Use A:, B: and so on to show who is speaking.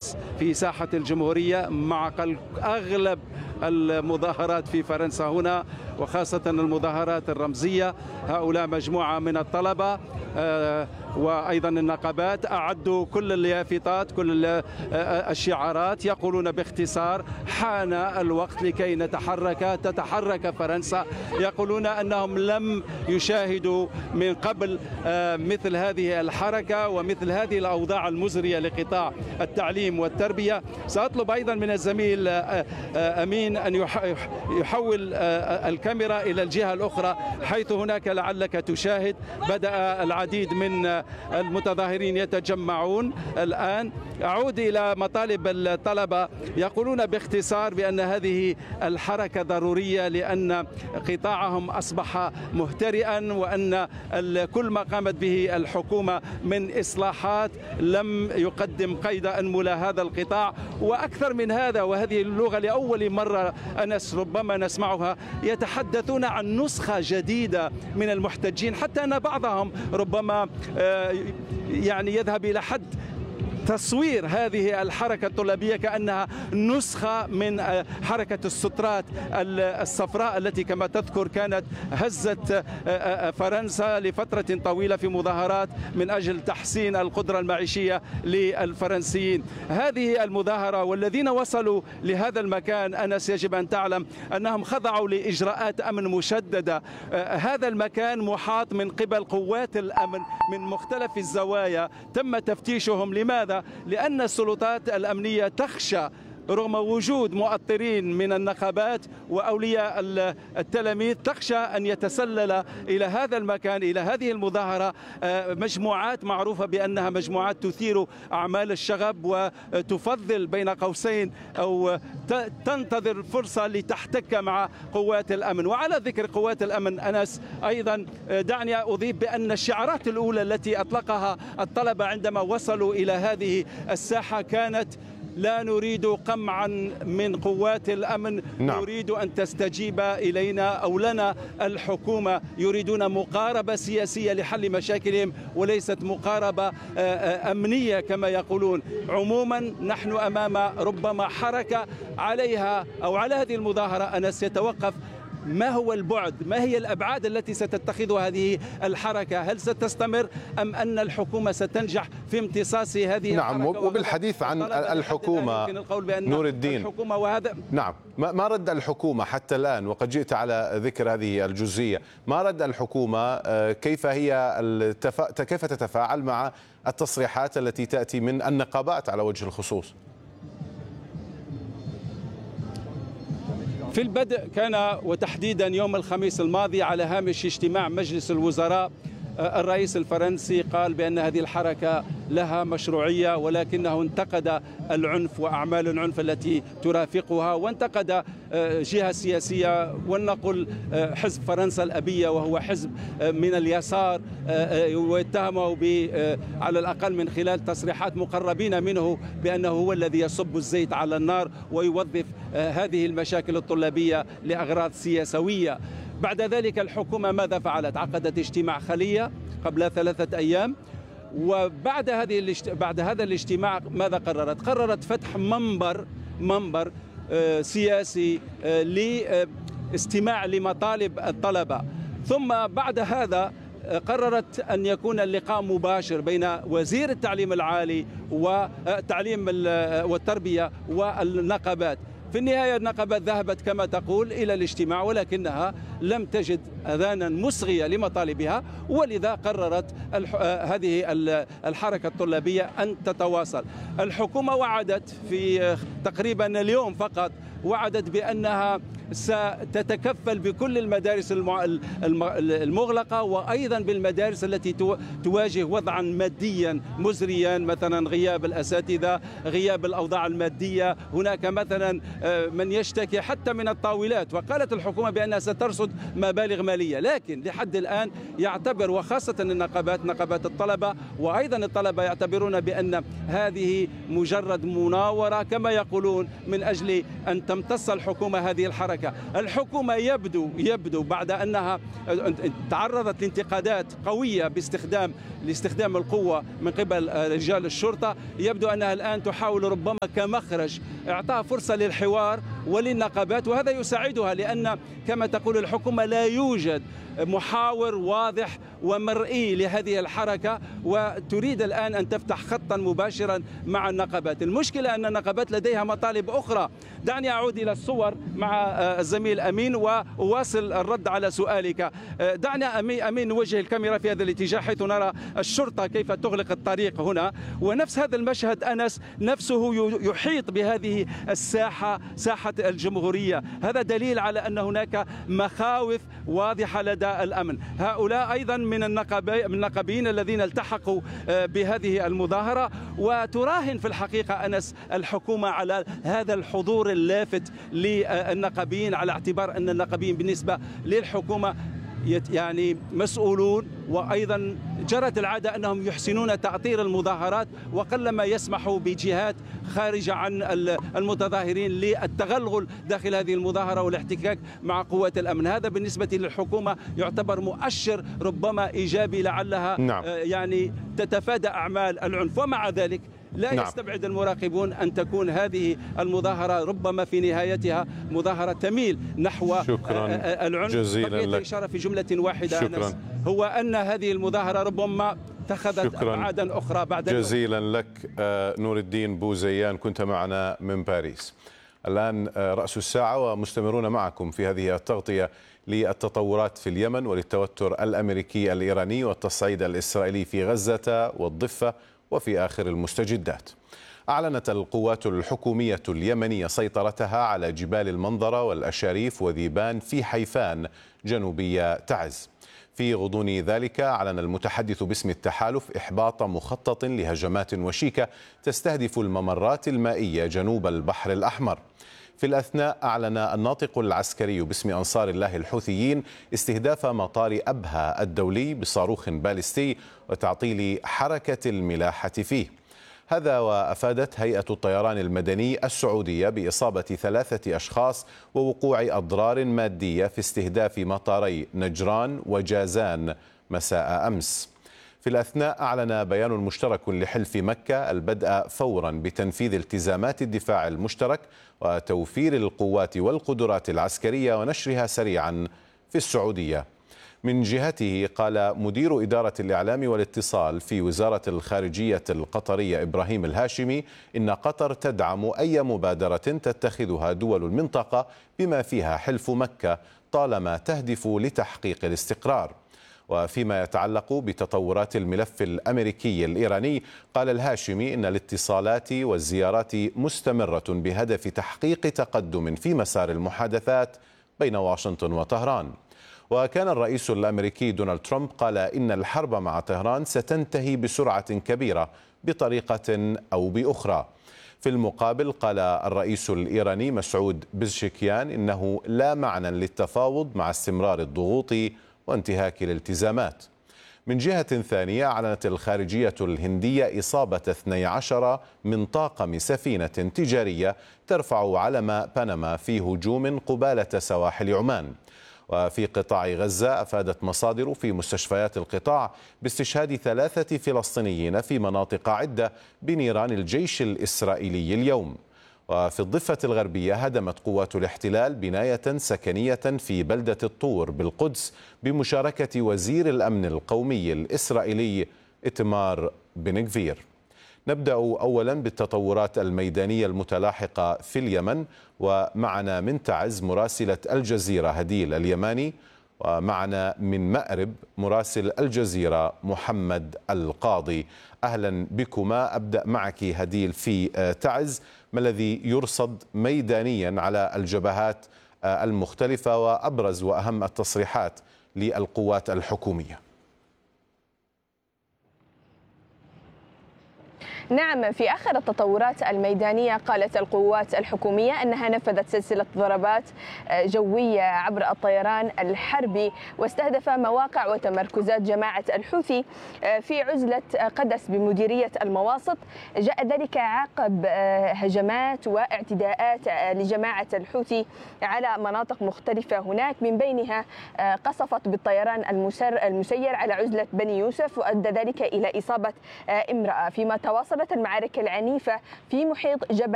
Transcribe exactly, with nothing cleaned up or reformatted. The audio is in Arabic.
A: الناس في ساحة الجمهورية مع أغلب المظاهرات في فرنسا هنا، وخاصة المظاهرات الرمزية. هؤلاء مجموعة من الطلبة وأيضا النقابات أعدوا كل اليافطات، كل الشعارات، يقولون باختصار: حان الوقت لكي نتحرك، تتحرك فرنسا. يقولون أنهم لم يشاهدوا من قبل مثل هذه الحركة ومثل هذه الأوضاع المزرية لقطاع التعليم والتربية. سأطلب أيضا من الزميل أمين أن يحول الكاميرا إلى الجهة الأخرى، حيث هناك لعلك تشاهد بدأ العديد من المتظاهرين يتجمعون الآن. أعود إلى مطالب الطلبة، يقولون باختصار بأن هذه الحركة ضرورية لأن قطاعهم أصبح مهترئا، وأن كل ما قامت به الحكومة من إصلاحات لم يقدم قيد أنملة هذا القطاع. وأكثر من هذا، وهذه اللغة لأول مرة أنس ربما نسمعها، يتحدثون عن نسخة جديدة من المحتجين، حتى أن بعضهم ربما يعني يذهب إلى حد تصوير هذه الحركة الطلابية كأنها نسخة من حركة السترات الصفراء التي كما تذكر كانت هزت فرنسا لفترة طويلة في مظاهرات من أجل تحسين القدرة المعيشية للفرنسيين. هذه المظاهرة والذين وصلوا لهذا المكان أنس يجب أن تعلم أنهم خضعوا لإجراءات أمن مشددة. هذا المكان محاط من قبل قوات الأمن من مختلف الزوايا، تم تفتيشهم. لماذا؟ لأن السلطات الأمنية تخشى رغم وجود مؤطرين من النقابات وأولياء التلاميذ، تخشى أن يتسلل إلى هذا المكان، إلى هذه المظاهرة، مجموعات معروفة بأنها مجموعات تثير أعمال الشغب وتفضل بين قوسين أو تنتظر فرصة لتحتك مع قوات الأمن. وعلى ذكر قوات الأمن أنس، أيضا دعني أضيف بأن الشعارات الأولى التي أطلقها الطلبة عندما وصلوا إلى هذه الساحة كانت: لا نريد قمعا من قوات الأمن، نعم. نريد أن تستجيب إلينا أو لنا الحكومة. يريدون مقاربة سياسية لحل مشاكلهم وليست مقاربة أمنية كما يقولون. عموما نحن أمام ربما حركة عليها أو على هذه المظاهرة أنس يتوقف ما هو البعد، ما هي الأبعاد التي ستتخذها هذه الحركة؟ هل ستستمر أم أن الحكومة ستنجح في امتصاص هذه
B: نعم
A: الحركة؟
B: نعم. وبالحديث عن الحكومة نور الدين،
A: الحكومة وهذا
B: نعم، ما رد الحكومة حتى الآن؟ وقد جئت على ذكر هذه الجزئية، ما رد الحكومة؟ كيف هي التفا... كيف تتفاعل مع التصريحات التي تأتي من النقابات على وجه الخصوص؟
A: في البدء كان، وتحديدا يوم الخميس الماضي على هامش اجتماع مجلس الوزراء، الرئيس الفرنسي قال بأن هذه الحركة لها مشروعية، ولكنه انتقد العنف وأعمال العنف التي ترافقها، وانتقد جهة سياسية، ولنقل حزب فرنسا الأبية وهو حزب من اليسار، واتهمه على الأقل من خلال تصريحات مقربين منه بأنه هو الذي يصب الزيت على النار ويوظف هذه المشاكل الطلابية لأغراض سياسية. بعد ذلك الحكومة ماذا فعلت؟ عقدت اجتماع خلية قبل ثلاثة أيام، وبعد هذه الاجت... بعد هذا الاجتماع ماذا قررت؟ قررت فتح منبر منبر آه سياسي آه لاستماع لمطالب الطلبة. ثم بعد هذا قررت أن يكون اللقاء مباشر بين وزير التعليم العالي والتعليم والتربية والنقابات. في النهاية النقابات ذهبت كما تقول إلى الاجتماع، ولكنها لم تجد أذانا مصغية لمطالبها، ولذا قررت هذه الحركة الطلابية أن تتواصل. الحكومة وعدت في تقريبا اليوم فقط، وعدت بأنها ستتكفل بكل المدارس المغلقة وأيضا بالمدارس التي تواجه وضعا ماديا مزريا، مثلا غياب الأساتذة، غياب الأوضاع المادية. هناك مثلا من يشتكي حتى من الطاولات، وقالت الحكومة بأنها سترصد مبالغ مالية، لكن لحد الآن يعتبر، وخاصة النقابات، نقابات الطلبة وأيضا الطلبة، يعتبرون بأن هذه مجرد مناورة كما يقولون من أجل أن تمتص الحكومة هذه الحركة. الحكومة يبدو يبدو بعد أنها تعرضت لانتقادات قوية باستخدام لاستخدام القوة من قبل رجال الشرطة، يبدو أنها الآن تحاول ربما كمخرج إعطاء فرصة للحوار وللنقابات، وهذا يساعدها، لأن كما تقول الحكومة لا يوجد محاور واضح ومرئي لهذه الحركة، وتريد الآن أن تفتح خطا مباشرا مع النقابات. المشكلة أن النقابات لديها مطالب أخرى. دعني أعود إلى الصور مع الزميل أمين وأواصل الرد على سؤالك. دعنا أمين نوجه الكاميرا في هذا الاتجاه حيث نرى الشرطة كيف تغلق الطريق هنا، ونفس هذا المشهد أنس نفسه يحيط بهذه الساحة، ساحة الجمهورية. هذا دليل على أن هناك مخاوف واضحة لدى الأمن. هؤلاء أيضا من النقابيين الذين التحقوا بهذه المظاهرة، وتراهن في الحقيقة أنس الحكومة على هذا الحضور اللافت للنقابيين، على اعتبار أن النقابيين بالنسبة للحكومة يعني مسؤولون، وأيضا جرت العادة أنهم يحسنون تعطير المظاهرات، وقلما يسمحوا بجهات خارجة عن المتظاهرين للتغلغل داخل هذه المظاهرة والاحتكاك مع قوات الأمن. هذا بالنسبة للحكومة يعتبر مؤشر ربما إيجابي، لعلها نعم. يعني تتفادى أعمال العنف. ومع ذلك لا نعم. يستبعد المراقبون أن تكون هذه المظاهرة ربما في نهايتها مظاهرة تميل نحو
B: شكرا
A: العنف.
B: جزيلا لك.
A: الإشارة في جملة واحدة
B: شكرا.
A: أنس هو أن هذه المظاهرة ربما اتخذت أبعادا أخرى بعد
B: جزيلا الوقت. لك نور الدين بوزيان، كنت معنا من باريس. الآن رأس الساعة ومستمرون معكم في هذه التغطية للتطورات في اليمن وللتوتر الأمريكي الإيراني والتصعيد الإسرائيلي في غزة والضفة وفي آخر المستجدات. أعلنت القوات الحكومية اليمنية سيطرتها على جبال المنظرة والأشاريف وذيبان في حيفان جنوبي تعز. في غضون ذلك أعلن المتحدث باسم التحالف إحباط مخطط لهجمات وشيكة تستهدف الممرات المائية جنوب البحر الأحمر. في الأثناء أعلن الناطق العسكري باسم أنصار الله الحوثيين استهداف مطار أبها الدولي بصاروخ باليستي وتعطيل حركة الملاحة فيه. هذا وأفادت هيئة الطيران المدني السعودية بإصابة ثلاثة أشخاص ووقوع أضرار مادية في استهداف مطاري نجران وجازان مساء أمس. في الأثناء أعلن بيان مشترك لحلف مكة البدء فورا بتنفيذ التزامات الدفاع المشترك وتوفير القوات والقدرات العسكرية ونشرها سريعا في السعودية. من جهته قال مدير إدارة الإعلام والاتصال في وزارة الخارجية القطرية إبراهيم الهاشمي إن قطر تدعم أي مبادرة تتخذها دول المنطقة بما فيها حلف مكة طالما تهدف لتحقيق الاستقرار. وفيما يتعلق بتطورات الملف الأمريكي الإيراني قال الهاشمي إن الاتصالات والزيارات مستمرة بهدف تحقيق تقدم في مسار المحادثات بين واشنطن وطهران. وكان الرئيس الأمريكي دونالد ترامب قال إن الحرب مع طهران ستنتهي بسرعة كبيرة بطريقة أو بأخرى. في المقابل قال الرئيس الإيراني مسعود بزشكيان إنه لا معنى للتفاوض مع استمرار الضغوط وانتهاك الالتزامات. من جهة ثانية أعلنت الخارجية الهندية إصابة اثني عشر من طاقم سفينة تجارية ترفع علم بنما في هجوم قبالة سواحل عمان. وفي قطاع غزة أفادت مصادر في مستشفيات القطاع باستشهاد ثلاثة فلسطينيين في مناطق عدة بنيران الجيش الإسرائيلي اليوم. وفي الضفة الغربية هدمت قوات الاحتلال بناية سكنية في بلدة الطور بالقدس بمشاركة وزير الأمن القومي الإسرائيلي إتمار بن غفير. نبدأ أولا بالتطورات الميدانية المتلاحقة في اليمن، ومعنا من تعز مراسلة الجزيرة هديل اليماني، ومعنا من مأرب مراسل الجزيرة محمد القاضي. أهلا بكما. أبدأ معك هديل في تعز، ما الذي يرصد ميدانيا على الجبهات المختلفة وأبرز وأهم التصريحات للقوات الحكومية؟
C: نعم، في آخر التطورات الميدانية قالت القوات الحكومية أنها نفذت سلسلة ضربات جوية عبر الطيران الحربي واستهدف مواقع وتمركزات جماعة الحوثي في عزلة قدس بمديرية المواسط. جاء ذلك عقب هجمات واعتداءات لجماعة الحوثي على مناطق مختلفة هناك، من بينها قصفت بالطيران المسير على عزلة بني يوسف وأدى ذلك إلى إصابة امرأة، فيما تواصلت المعارك العنيفة في محيط جبل